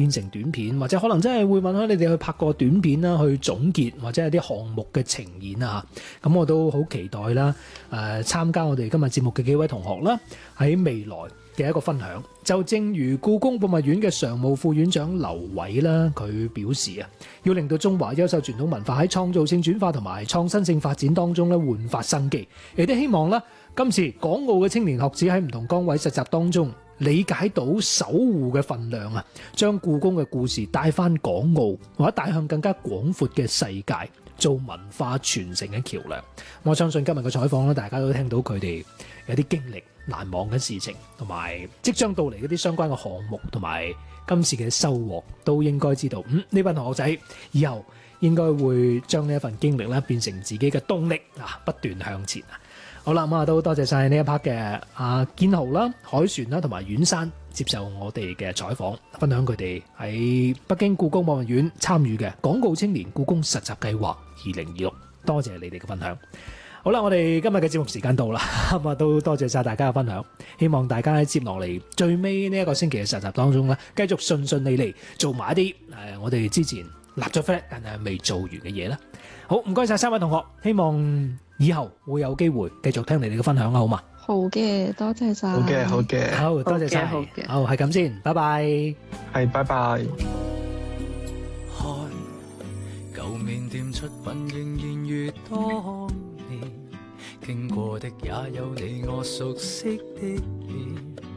變成短片，或者可能真係會允許你哋去拍個短片啦，去總結或者係啲項目嘅呈現啊。咁我都好期待啦，參加我哋今日節目嘅幾位同學啦，喺未來嘅一個分享。就正如故宮博物院嘅常務副院長劉偉啦，佢表示啊，要令到中華優秀傳統文化喺創造性轉化同埋創新性發展當中咧煥發生機。亦都希望啦，今次港澳嘅青年學子喺唔同崗位實習當中，理解到守護嘅分量啊，將故宮嘅故事帶翻港澳，或者帶向更加廣闊嘅世界，做文化傳承嘅橋梁。我相信今日嘅採訪咧，大家都聽到佢哋有啲經歷難忘嘅事情，同埋即將到嚟嗰啲相關嘅項目，同埋今次嘅收穫，都應該知道。呢班同學仔以後應該會將呢一份經歷咧變成自己嘅動力啊，不斷向前啊！好啦，咁啊都多謝晒呢一 part 嘅阿建豪啦、海船啦同埋阮山接受我哋嘅採訪，分享佢哋喺北京故宮博物院參與嘅港澳青年故宮實習計劃2026。多謝你哋嘅分享。好啦，我哋今日嘅節目時間到啦，咁啊都多謝晒大家嘅分享。希望大家喺接落嚟最尾呢一個星期嘅實習當中咧，繼續順順利利做埋一啲我哋之前立咗 flag 但係未做完嘅嘢啦。好，唔該晒三位同學，希望以後會有機會繼續聽你哋嘅分享啦，好嘛？ 好嘅，多謝晒。 好嘅，好嘅， 好多謝晒。 好嘅， 好，係咁先，拜拜。 係，拜拜。 看舊面店出品仍然如當年，經過的也有你我熟悉的臉。